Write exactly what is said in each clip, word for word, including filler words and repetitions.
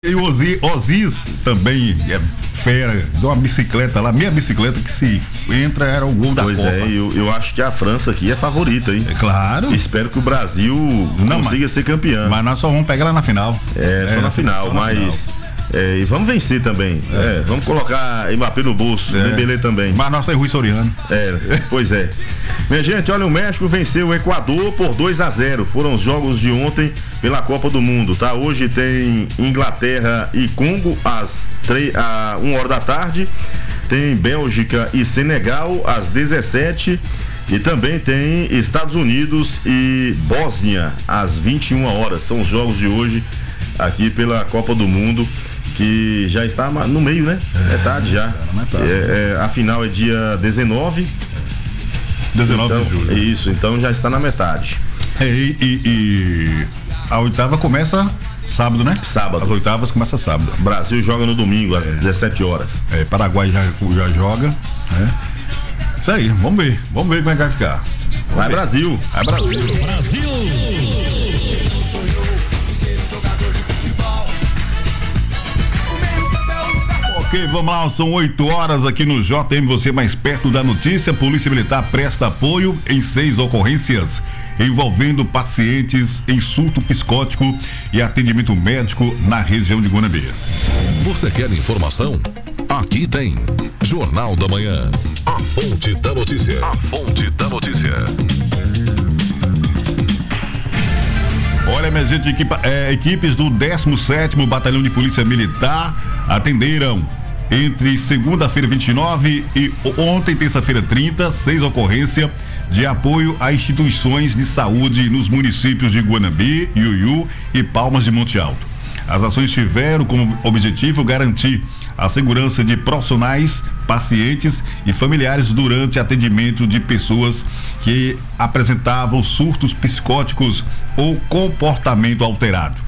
E o Ozi, Ozis também é fera, deu uma bicicleta lá, minha bicicleta que se entra era o gol da pois Copa. Pois é, eu, eu acho que a França aqui é favorita, hein? É claro. Espero que o Brasil Não, consiga mas, ser campeão. Mas nós só vamos pegar lá na final. É, só é, na final, só na mas... final. É, e vamos vencer também. É. É, vamos colocar Mbappé no bolso, é. Dembélé também. Mas nós é Rui Soriano. É, pois é. Minha gente, olha, o México venceu o Equador por dois a zero. Foram os jogos de ontem pela Copa do Mundo, tá? Hoje tem Inglaterra e Congo às três, a uma hora da tarde. Tem Bélgica e Senegal às dezessete. E também tem Estados Unidos e Bósnia às vinte e uma horas. São os jogos de hoje aqui pela Copa do Mundo, que já está no meio, né? É, metade já. Metade. É, é, a final é dia dezenove. dezenove então, de julho. Isso, então já está na metade. É, e, e, e a oitava começa sábado, né? Sábado. As oitavas começa sábado. Brasil joga no domingo, às é. dezessete horas. É, Paraguai já, já joga, né? Isso aí, vamos ver. Vamos ver como é que vai ficar. Vamos vai ver. Brasil. Vai Brasil. Brasil. Ok, vamos lá, são oito horas aqui no J M, você mais perto da notícia. Polícia Militar presta apoio em seis ocorrências envolvendo pacientes em surto psicótico e atendimento médico na região de Guanabara. Você quer informação? Aqui tem Jornal da Manhã, a fonte da notícia. A fonte da notícia. Olha, minha gente, equipa, é, equipes do décimo sétimo Batalhão de Polícia Militar atenderam entre segunda-feira vinte e nove e ontem, terça-feira trinta, seis ocorrências de apoio a instituições de saúde nos municípios de Guanambi, Iuiú e Palmas de Monte Alto. As ações tiveram como objetivo garantir a segurança de profissionais, pacientes e familiares durante atendimento de pessoas que apresentavam surtos psicóticos ou comportamento alterado.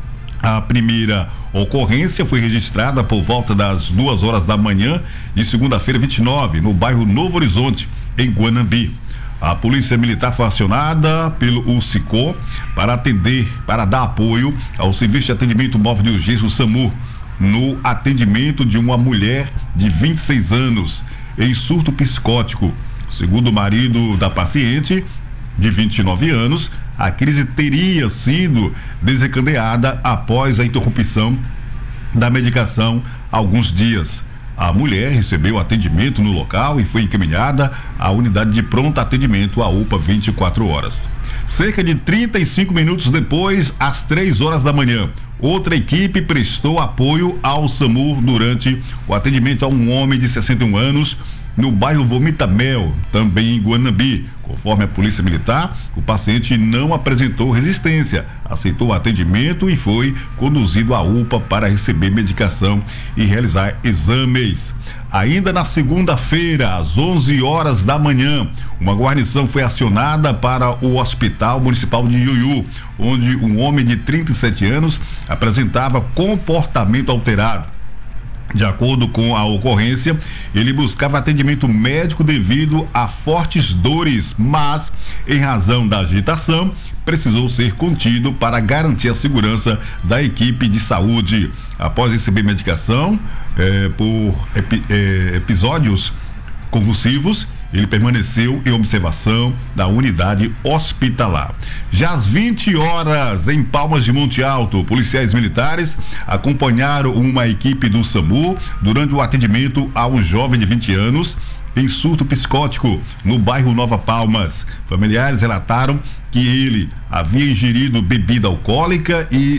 A primeira ocorrência foi registrada por volta das duas horas da manhã de segunda-feira vinte e nove, no bairro Novo Horizonte, em Guanambi. A Polícia Militar foi acionada pelo U C I C O para atender, para dar apoio ao Serviço de Atendimento Móvel de Urgência, o SAMU, no atendimento de uma mulher de vinte e seis anos em surto psicótico. Segundo o marido da paciente, de vinte e nove anos, a crise teria sido desencadeada após a interrupção da medicação há alguns dias. A mulher recebeu atendimento no local e foi encaminhada à unidade de pronto atendimento, a U P A vinte e quatro horas. Cerca de trinta e cinco minutos depois, às três horas da manhã, outra equipe prestou apoio ao SAMU durante o atendimento a um homem de sessenta e um anos no bairro Vomitamel, também em Guanambi. Conforme a Polícia Militar, o paciente não apresentou resistência, aceitou o atendimento e foi conduzido à U P A para receber medicação e realizar exames. Ainda na segunda-feira, às onze horas da manhã, uma guarnição foi acionada para o Hospital Municipal de Iuiú, onde um homem de trinta e sete anos apresentava comportamento alterado. De acordo com a ocorrência, ele buscava atendimento médico devido a fortes dores, mas, em razão da agitação, precisou ser contido para garantir a segurança da equipe de saúde. Após receber medicação eh, por epi, eh, episódios convulsivos, ele permaneceu em observação da unidade hospitalar. Já às vinte horas, em Palmas de Monte Alto, policiais militares acompanharam uma equipe do SAMU durante o atendimento a um jovem de vinte anos em surto psicótico no bairro Nova Palmas. Familiares relataram que ele havia ingerido bebida alcoólica e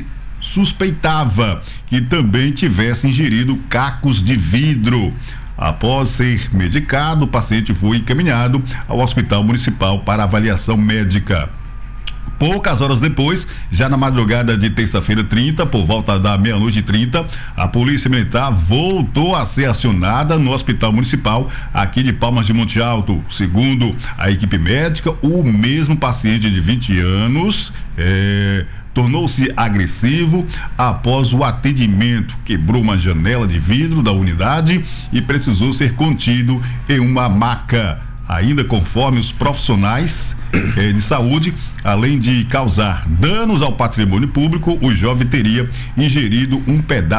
suspeitava que também tivesse ingerido cacos de vidro. Após ser medicado, o paciente foi encaminhado ao Hospital Municipal para avaliação médica. Poucas horas depois, já na madrugada de terça-feira trinta, por volta da meia-noite e trinta, a Polícia Militar voltou a ser acionada no Hospital Municipal aqui de Palmas de Monte Alto. Segundo a equipe médica, o mesmo paciente de vinte anos é, tornou-se agressivo após o atendimento, quebrou uma janela de vidro da unidade e precisou ser contido em uma maca. Ainda conforme os profissionais eh, de saúde, além de causar danos ao patrimônio público, o jovem teria ingerido um pedaço